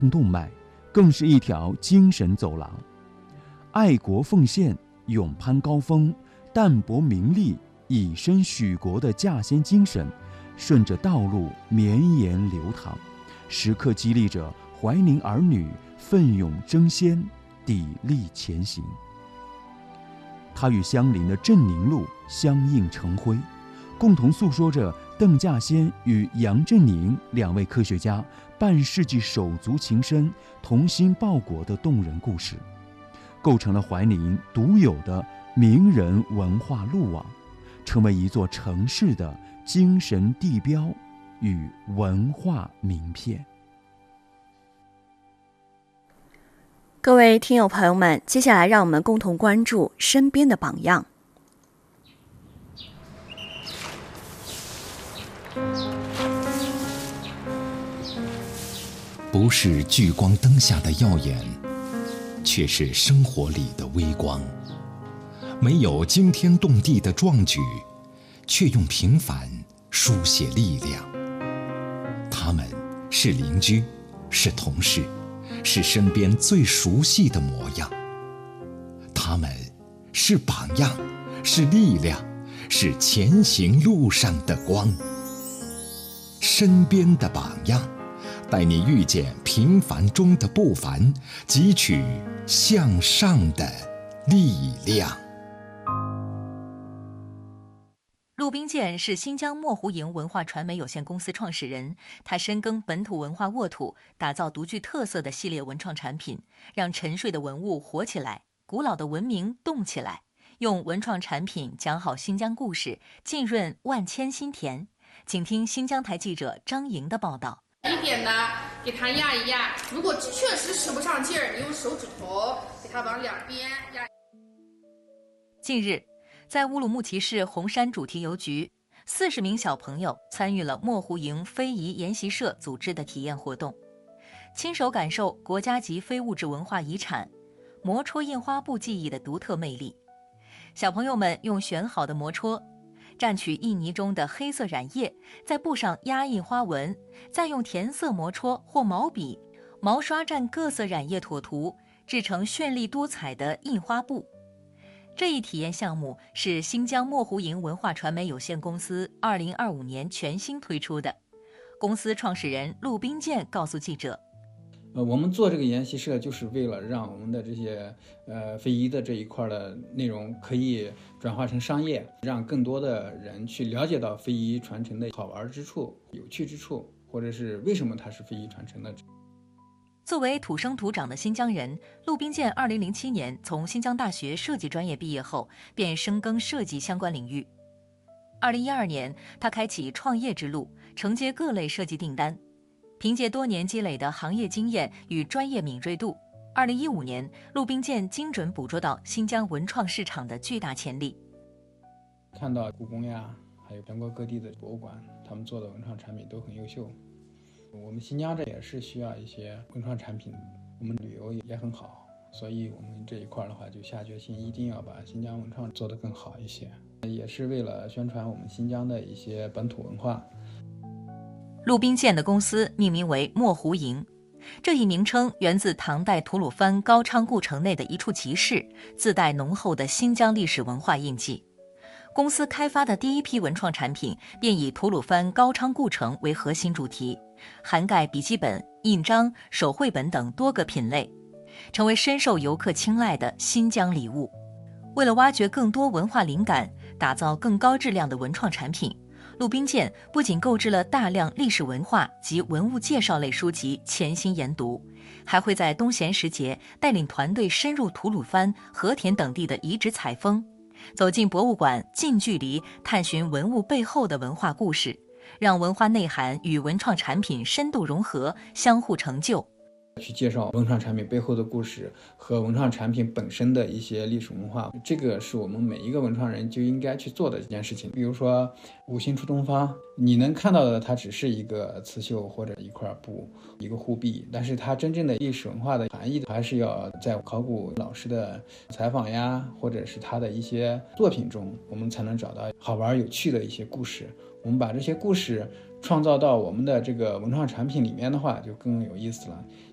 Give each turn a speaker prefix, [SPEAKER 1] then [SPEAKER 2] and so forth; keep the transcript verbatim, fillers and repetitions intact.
[SPEAKER 1] 动脉，更是一条精神走廊。爱国奉献、勇攀高峰、淡泊名利、以身许国的稼先精神，顺着道路绵延流淌，时刻激励着怀宁儿女奋勇争先，砥砺前行。他与相邻的镇宁路相映成辉，共同诉说着邓稼先与杨振宁两位科学家半世纪手足情深、同心报国的动人故事，构成了怀宁独有的名人文化路网，成为一座城市的精神地标与文化名片。
[SPEAKER 2] 各位听友朋友们，接下来让我们共同关注身边的榜样。
[SPEAKER 3] 不是聚光灯下的耀眼，却是生活里的微光。没有惊天动地的壮举，却用平凡书写力量。他们是邻居，是同事，是身边最熟悉的模样。他们是榜样，是力量，是前行路上的光。身边的榜样，带你遇见平凡中的不凡，汲取向上的力量。
[SPEAKER 4] 陆冰健是新疆墨湖营文化传媒有限公司创始人，他深耕本土文化沃土，打造独具特色的系列文创产品，让沉睡的文物活起来，古老的文明动起来，用文创产品讲好新疆故事，浸润万千心田。请听新疆台记者张莹的报道。
[SPEAKER 5] 一点的给它压一压，如果确实使不上劲儿，你用手指头给它往两边压。
[SPEAKER 4] 近日，在乌鲁木齐市红山主题邮局，四十名小朋友参与了墨湖营非遗研习社组织的体验活动，亲手感受国家级非物质文化遗产磨戳印花布技艺的独特魅力。小朋友们用选好的磨戳蘸取印泥中的黑色染液，在布上压印花纹，再用填色磨戳或毛笔、毛刷蘸各色染液妥图，制成绚丽多彩的印花布。这一体验项目是新疆墨湖营文化传媒有限公司二零二五年全新推出的。公司创始人陆冰健告诉记者，
[SPEAKER 6] 呃，我们做这个研习社就是为了让我们的这些呃非遗的这一块的内容可以转化成商业，让更多的人去了解到非遗传承的好玩之处、有趣之处，或者是为什么它是非遗传承的。
[SPEAKER 4] 作为土生土长的新疆人，陆冰健二零零七年从新疆大学设计专业毕业后，便深耕设计相关领域。二零一二年，他开启创业之路，承接各类设计订单。凭借多年积累的行业经验与专业敏锐度，二零一五年，陆冰健精准捕捉到新疆文创市场的巨大潜力。
[SPEAKER 6] 看到故宫呀，还有全国各地的博物馆，他们做的文创产品都很优秀。我们新疆这也是需要一些文创产品，我们旅游也很好，所以我们这一块的话就下决心一定要把新疆文创做得更好一些，也是为了宣传我们新疆的一些本土文化。
[SPEAKER 4] 陆冰健的公司命名为墨湖营，这一名称源自唐代吐鲁番高昌故城内的一处集市，自带浓厚的新疆历史文化印记。公司开发的第一批文创产品便以吐鲁番高昌故城为核心主题，涵盖笔记本、印章、手绘本等多个品类，成为深受游客青睐的新疆礼物。为了挖掘更多文化灵感，打造更高质量的文创产品，陆冰健不仅购置了大量历史文化及文物介绍类书籍潜心研读，还会在东闲时节带领团队深入吐鲁番、和田等地的遗址采风，走进博物馆，近距离探寻文物背后的文化故事，让文化内涵与文创产品深度融合，相互成就。
[SPEAKER 6] 去介绍文创产品背后的故事和文创产品本身的一些历史文化，这个是我们每一个文创人就应该去做的一件事情。比如说五星出东方，你能看到的它只是一个刺绣或者一块布、一个护壁，但是它真正的历史文化的含义还是要在考古老师的采访呀，或者是他的一些作品中，我们才能找到好玩有趣的一些故事。我们把这些故事创造到我们的这个文创产品里面的话，就更有意思了。